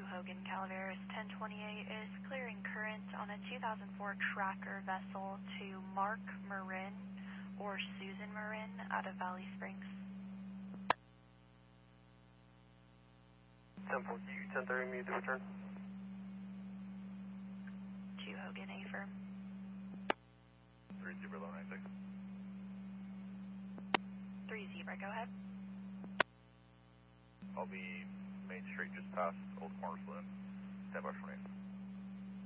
Hogan Calaveras 1028 is clearing current on a 2004 tracker vessel to Mark Marin or Susan Marin out of Valley Springs. 1030, immediate return. 2 Hogan, affirm. 3 Zebra, low 96. 3 Zebra, go ahead. I'll be Main Street just past Old Corner Saloon. Stand by for me.